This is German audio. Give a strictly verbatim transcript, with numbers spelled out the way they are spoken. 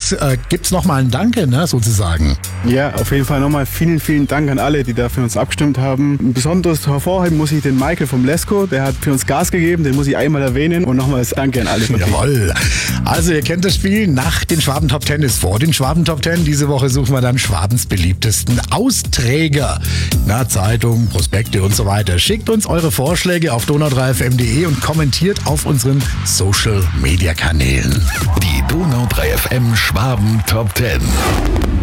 Jetzt äh, gibt's nochmal ein Danke, ne, sozusagen. Ja, auf jeden Fall nochmal vielen, vielen Dank an alle, die da für uns abgestimmt haben. Ein besonderes hervorheben muss ich den Michael vom Lesko, der hat für uns Gas gegeben, den muss ich einmal erwähnen und nochmals Danke an alle. Jawohl. Also ihr kennt das Spiel, nach den Schwaben Top Ten ist vor den Schwaben Top Ten. Diese Woche suchen wir dann Schwabens beliebtesten Austräger. Na, Zeitung, Prospekte und so weiter. Schickt uns eure Vorschläge auf donau drei f m punkt de und kommentiert auf unseren Social Media Kanälen. Die Donau drei F M Schwaben Top Ten.